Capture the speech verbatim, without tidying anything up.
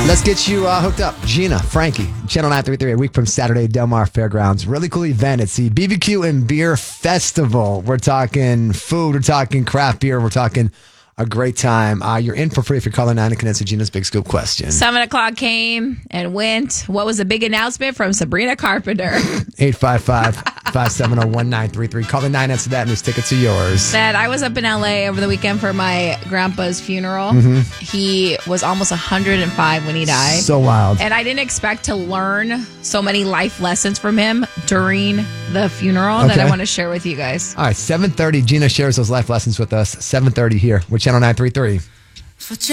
Let's get you uh, hooked up. Gina, Frankie, Channel nine thirty-three, a week from Saturday, Del Mar Fairgrounds. Really cool event. It's the B B Q and Beer Festival. We're talking food, we're talking craft beer, we're talking a great time. Uh, you're in for free if you're calling nine and can answer Gina's big scoop question. Seven o'clock came and went. What was the big announcement from Sabrina Carpenter? eight five five, five seven zero, one nine three three. Call the nine, answer that, and these tickets are yours. That I was up in L A over the weekend for my grandpa's funeral. Mm-hmm. He was almost one hundred five when he died. So wild. And I didn't expect to learn so many life lessons from him during the funeral Okay. that I want to share with you guys. All right, seven thirty, Gina shares those life lessons with us. seven thirty here with Channel nine thirty-three.